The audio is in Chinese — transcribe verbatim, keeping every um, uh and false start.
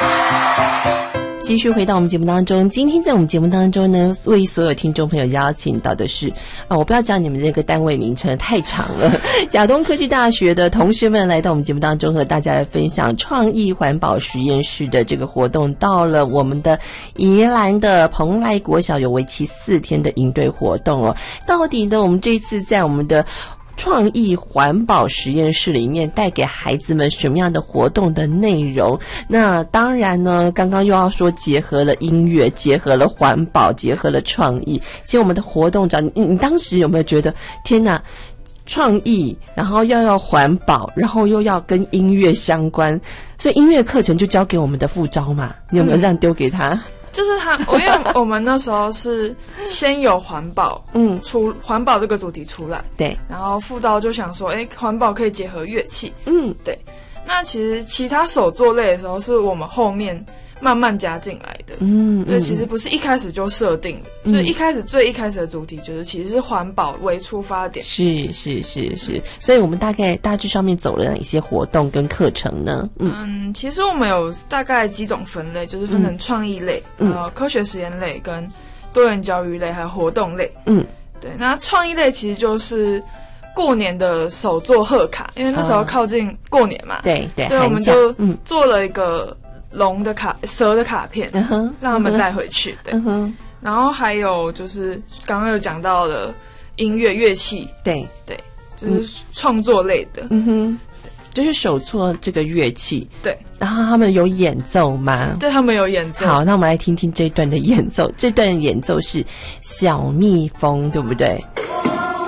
继续回到我们节目当中，今天在我们节目当中呢，为所有听众朋友邀请到的是啊，我不要讲你们这个单位名称太长了，亚东科技大学的同学们来到我们节目当中，和大家来分享创意环保实验室的这个活动。到了我们的宜兰的蓬莱国小，有为期四天的营队活动哦。到底呢，我们这一次在我们的创意环保实验室里面带给孩子们什么样的活动的内容？那当然呢，刚刚又要说结合了音乐，结合了环保，结合了创意。其实我们的活动长，你你当时有没有觉得天哪，创意，然后又要环保，然后又要跟音乐相关，所以音乐课程就交给我们的副招嘛？你有没有这样丢给他？嗯， 就是他，因为我们那时候是先有环保，嗯，出环保这个主题出来， 对， 然后副招就想说，哎，环保可以结合乐器， 嗯， 对。那其实其他手作类的时候，是我们后面慢慢加进来的，嗯，所以其实不是一开始就设定的，嗯，所以一开始最一开始的主题就是其实是环保为出发点，是是是是，所以我们大概大致上面走了哪一些活动跟课程呢？ 嗯, 嗯其实我们有大概几种分类，就是分成创意类、嗯、呃科学实验类跟多元教育类还有活动类。嗯，对，那创意类其实就是过年的手作贺卡，因为那时候靠近过年嘛， 嗯、对对， 所以我们就做了一个龙的卡、蛇的卡片，嗯哼，让他们带回去。对，嗯哼。然后还有就是刚刚有讲到的音乐乐器， 对对，就是创作类的， 嗯哼，就是手作这个乐器， 对。 然后他们有演奏吗？ 对，他们有演奏。 好，那我们来听听这段的演奏。这段演奏是小蜜蜂，对不对？